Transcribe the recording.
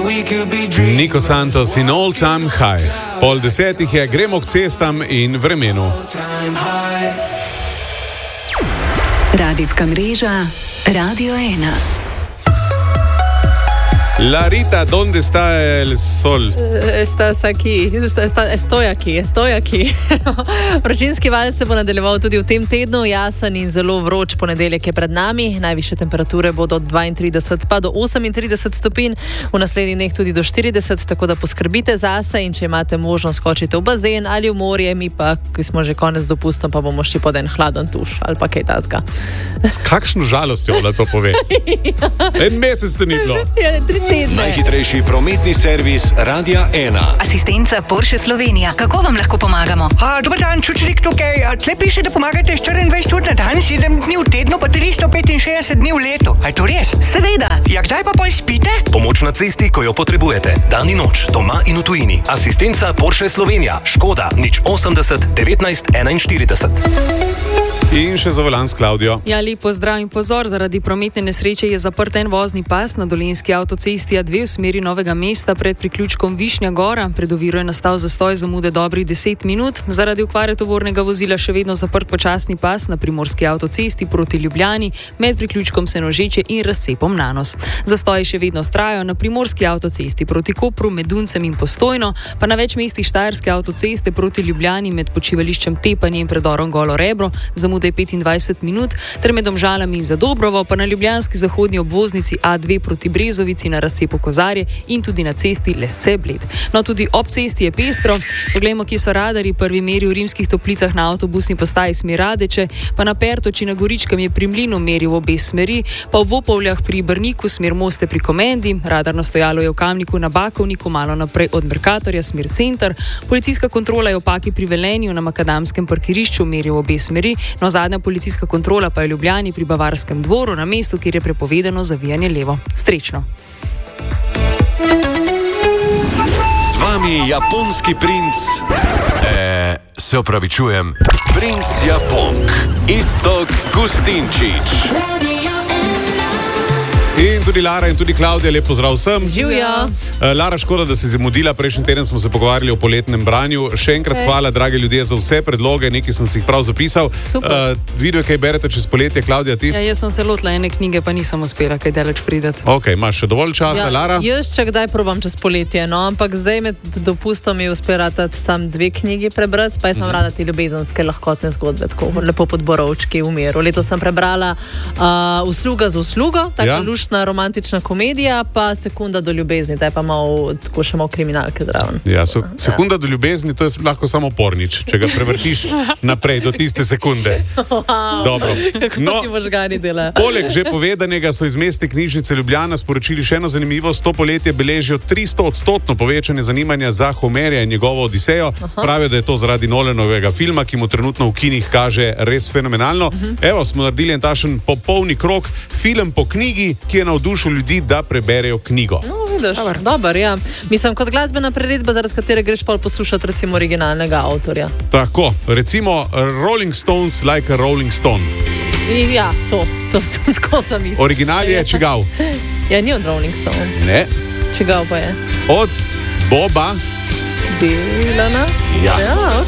Nico Santos in All Time High. 9:30 je, gremo k cestam in vremenu. Radijska mreža Radio 1. La Rita, ¿dónde está el sol? Estás aquí. Estoy aquí. Vročinski val se bo nadaljeval tudi v tem tednu. Jasen in zelo vroč ponedeljek je pred nami. Najvišje temperature bodo od 32 pa do 38 stopinj, v naslednjih dneh tudi do 40, tako da poskrbite zase in če imate možnost, skočite v bazen ali v morje, mi pa, ki smo že konec dopustom, pa bomo šli pod en hladen tuš ali pa kaj takega. S kakšno žalostjo ona to pove? En mesec te ni bilo. Najhitrejši prometni servis Radia 1. Asistenca Porsche Slovenija. Kako vam lahko pomagamo? Dobar dan, Čučnik tukaj. Tle piše, da pomagate 24 ur na dan, 7 dni v tednu, pa 365 dni v letu. A je to res? Seveda. Ja, kdaj pa pol spite? Pomoč na cesti, ko jo potrebujete. Dan in noč, doma in v tujini. Asistenca Porsche Slovenija. Škoda, 080 19 41. In še za volan s Klaudijo. Ja, lep pozdrav in pozor. Zaradi prometne nesreče je zaprt en vozni pas na Dolenjski avtocesti A2 v smeri Novega mesta pred priključkom Višnja Gora. Pred oviro je nastal zastoj zamude dobrih 10 minut. Zaradi okvare tovornega vozila še vedno zaprt počasni pas na Primorski avtocesti proti Ljubljani med priključkom Senožeče in razcepom Nanos. Zastoji še vedno vztrajajo na Primorski avtocesti proti Kopru, Meduncem in Postojno, pa na več mestih Štajerske avtoceste proti Ljubljani med počivališčem Tepanje in predorom Golo Rebro. Zamude je 25 minut, ter med Domžalami in Zadobrovo, pa na ljubljanski zahodni obvoznici A2 proti Brezovici na razcepu Kozarje in tudi na cesti Lesce-Bled. No, tudi ob cesti je pestro. Poglejmo, kje so radarji. Prvi meri v Rimskih Toplicah na avtobusni postaji smer Radeče, pa na Pertoči na Goričkem je pri Mlinu meril v obe smeri, pa v Vopovljah pri Brniku smer Moste pri Komendi, radarno stojalo je v Kamniku na Bakovniku, malo naprej od Merkatorja smer Center, policijska kontrola je v Paki pri Velenju na Makadamskem parkirišču meril v obe smeri, no zadnja policijska kontrola pa je v Ljubljani pri Bavarskem dvoru na mestu, kjer je prepovedano zavijanje levo. Srečno. Z vami japonski princ. Se opravičujem. Princ Japonk. Iztok Gustinčič. In tudi Lara in tudi Klaudija, lep pozdrav vsem. Živjo. Lara, škoda, da si zamudila. Prejšnji teden smo se pogovarjali o poletnem branju. Še enkrat hvala, dragi ljudje, za vse predloge. Nekaj sem si jih prav zapisal. Video, kaj berete čez poletje, Klaudija, ti? Ja, jaz sem se lotila ene knjige, pa nisem uspela kaj daleč prideti. Ok, imaš še dovolj časa, Lara? Jaz če kdaj probam čez poletje, no, ampak zdaj med dopustom je uspela sam 2 knjigi prebrati, pa jaz sem rada te ljubezenske lahkotne zgodbe, tako lepo pod borovčki v miru. Letos sem prebrala Usluga za uslugo, tako luštna romantična komedija, pa Sekunda do ljubezni, ta je pa tako še malo kriminalke zraven. Ja, Sekunda do ljubezni, to je lahko samo pornič, če ga prevrtiš naprej do tiste sekunde. Dobro. Kako ti možgani delajo? Poleg že povedanega so iz Mestne knjižnice Ljubljana sporočili še eno zanimivost. To poletje beležijo 300% povečanje zanimanja za Homerja in njegovo Odisejo. Pravijo, da je to zaradi Nolanovega filma, ki mu trenutno v kinih kaže res fenomenalno. Evo, smo naredili en tašen popolni krog, film po knjigi, ki je navdušil ljudi, da preberejo knjigo. No, vidiš, dober, ja. Mislim, kot glasbena priredba, zaradi katere greš pol poslušati recimo originalnega avtorja. Tako, recimo Rolling Stones like a Rolling Stone. Ja, to tako sem mislil. Original je čigav? Ja, ni od Rolling Stone. Ne. Čigav pa je? Od Boba Dylana? Ja.